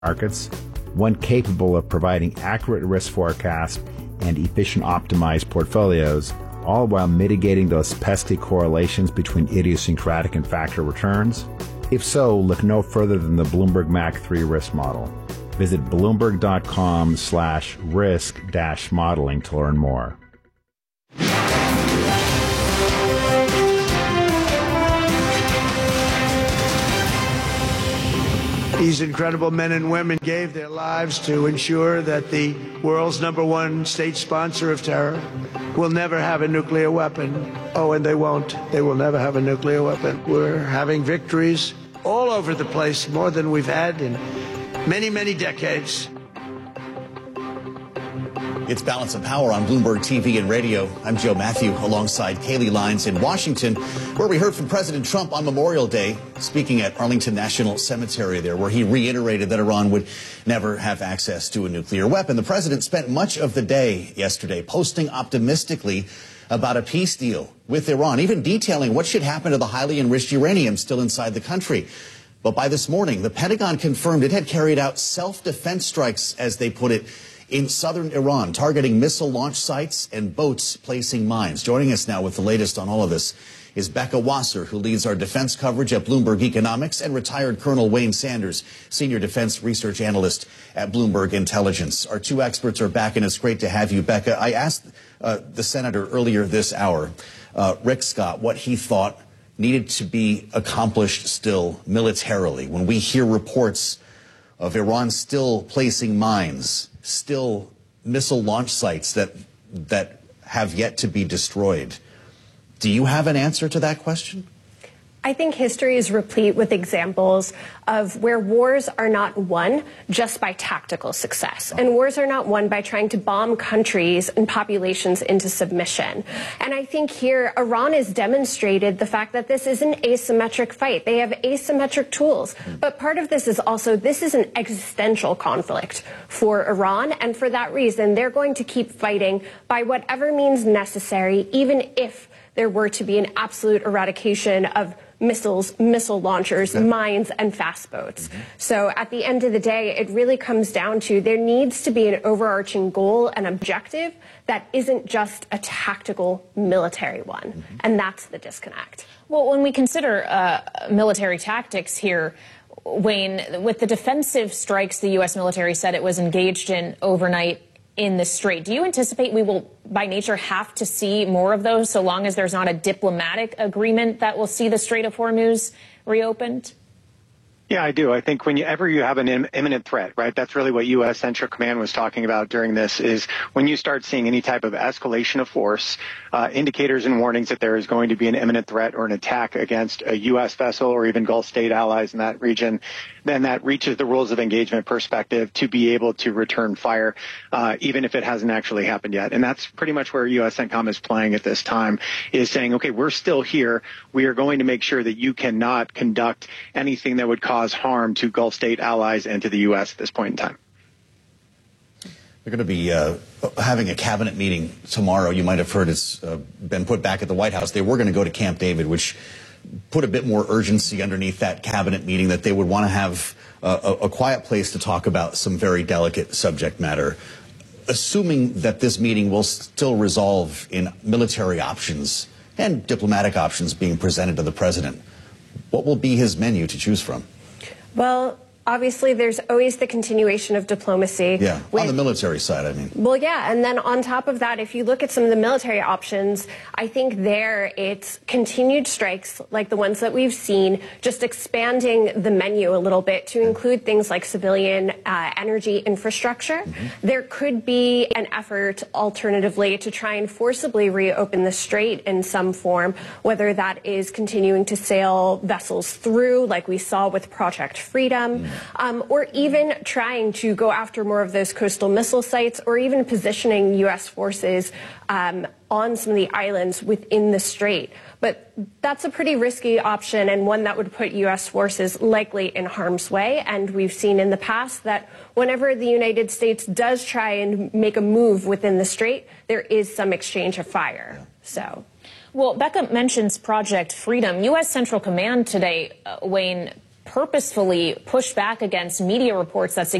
markets, one capable of providing accurate risk forecasts and efficient optimized portfolios, all while mitigating those pesky correlations between idiosyncratic and factor returns? If so, look no further than the Bloomberg MAC3 risk model. Visit bloomberg.com/risk-modeling to learn more. These incredible men and women gave their lives to ensure that the world's #1 state sponsor of terror will never have a nuclear weapon. Oh, and they won't. They will never have a nuclear weapon. We're having victories all over the place, more than we've had in many, many decades. It's Balance of Power on Bloomberg TV and radio. I'm Joe Matthew alongside Kaylee Lyons in Washington, where we heard from President Trump on Memorial Day, speaking at Arlington National Cemetery there, where he reiterated that Iran would never have access to a nuclear weapon. The president spent much of the day yesterday posting optimistically about a peace deal with Iran, even detailing what should happen to the highly enriched uranium still inside the country. But by this morning, the Pentagon confirmed it had carried out self-defense strikes, as they put it, in southern Iran, targeting missile launch sites and boats placing mines. Joining us now with the latest on all of this is Becca Wasser, who leads our defense coverage at Bloomberg Economics, and retired Colonel Wayne Sanders, senior defense research analyst at Bloomberg Intelligence. Our two experts are back, and it's great to have you, Becca. I asked the senator earlier this hour, Rick Scott, what he thought needed to be accomplished still militarily. When we hear reports of Iran still placing mines, still missile launch sites that have yet to be destroyed. Do you have an answer to that question? I think history is replete with examples of where wars are not won just by tactical success. And wars are not won by trying to bomb countries and populations into submission. And I think here Iran has demonstrated the fact that this is an asymmetric fight. They have asymmetric tools. But part of this is also, this is an existential conflict for Iran. And for that reason, they're going to keep fighting by whatever means necessary, even if there were to be an absolute eradication of missiles, missile launchers, mines, and fast boats. So at the end of the day, it really comes down to there needs to be an overarching goal and objective that isn't just a tactical military one. And that's the disconnect. Well, when we consider military tactics here, Wayne, with the defensive strikes the U.S. military said it was engaged in overnight in the Strait, do you anticipate we will, by nature, have to see more of those so long as there's not a diplomatic agreement that will see the Strait of Hormuz reopened? Yeah, I do. I think whenever you have an imminent threat, right, that's really what U.S. Central Command was talking about during this, is when you start seeing any type of escalation of force, indicators and warnings that there is going to be an imminent threat or an attack against a U.S. vessel or even Gulf state allies in that region, then that reaches the rules of engagement perspective to be able to return fire, even if it hasn't actually happened yet. And that's pretty much where U.S. CENTCOM is playing at this time, is saying, okay, we're still here. We are going to make sure that you cannot conduct anything that would cause harm to Gulf state allies and to the U.S. at this point in time. They're going to be having a cabinet meeting tomorrow. You might have heard it's been put back at the White House. They were going to go to Camp David, which put a bit more urgency underneath that cabinet meeting, that they would want to have a quiet place to talk about some very delicate subject matter. Assuming that this meeting will still resolve in military options and diplomatic options being presented to the president, what will be his menu to choose from? Well, obviously, there's always the continuation of diplomacy. Yeah, on the military side, I mean. Well, yeah, and then on top of that, if you look at some of the military options, I think there it's continued strikes like the ones that we've seen, just expanding the menu a little bit to include things like civilian energy infrastructure. There could be an effort, alternatively, to try and forcibly reopen the Strait in some form, whether that is continuing to sail vessels through, like we saw with Project Freedom, or even trying to go after more of those coastal missile sites, or even positioning U.S. forces on some of the islands within the Strait. But that's a pretty risky option, and one that would put U.S. forces likely in harm's way. And we've seen in the past that whenever the United States does try and make a move within the Strait, there is some exchange of fire. So, well, Becca mentions Project Freedom. U.S. Central Command today, Wayne, purposefully pushed back against media reports that